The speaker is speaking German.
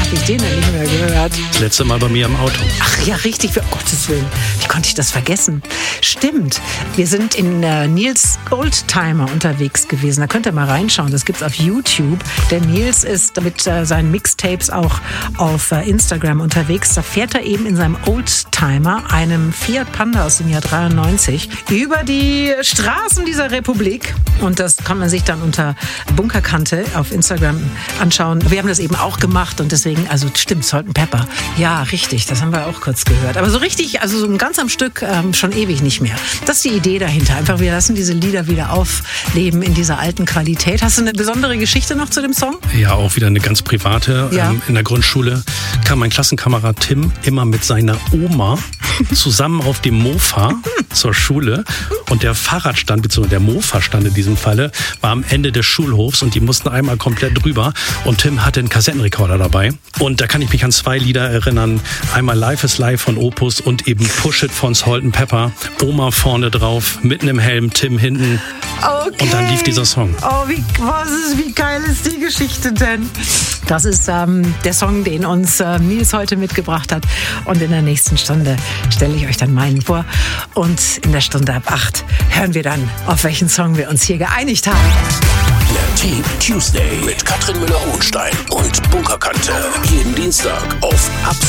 habe ich den denn nicht mehr gehört? Das letzte Mal bei mir im Auto. Ach ja, richtig, für Gottes Willen. Wie konnte ich das vergessen? Stimmt, wir sind in Nils Oldtimer unterwegs gewesen. Da könnt ihr mal reinschauen, das gibt's auf YouTube. Der Nils ist mit seinen Mixtapes auch auf Instagram unterwegs. Da fährt er eben in seinem Oldtimer, einem Fiat Panda aus dem Jahr 93, über die Straßen dieser Republik. Und das kann man sich dann unter Bunkerkante auf Instagram anschauen. Wir haben das eben auch gemacht und deswegen, also stimmt, Salt and Pepper. Ja, richtig, das haben wir auch kurz gehört. Aber so richtig, also so ganz am Stück schon ewig nicht mehr. Das ist die Idee dahinter. Einfach, wir lassen diese Lieder wieder aufleben in dieser alten Qualität. Hast du eine besondere Geschichte noch zu dem Song? Ja, auch wieder eine ganz private. Ja. In der Grundschule kam mein Klassenkamerad Tim immer mit seiner Oma zusammen auf dem Mofa zur Schule. Und der Fahrradstand, beziehungsweise der Mofa-Stand in diesem Falle, war am Ende des Schulhofs und die mussten einmal komplett drüber. Und Tim hatte einen Kassettenrekorder dabei. Und da kann ich mich an 2 Lieder erinnern. Einmal Life is Life von Opus und eben Push It von Salt and Pepper. Oma vorne drauf, mitten im Helm, Tim hinten. Okay. Und dann lief dieser Song. Oh, wie geil ist die Geschichte denn? Das ist der Song, den uns Nils heute mitgebracht hat. Und in der nächsten Stunde stelle ich euch dann meinen vor. Und in der Stunde ab 8 hören wir dann, auf welchen Song wir uns hier geeinigt haben. Der Team Tuesday mit Katrin Müller-Hohenstein und Bunkerkante. Jeden Dienstag auf Absolut.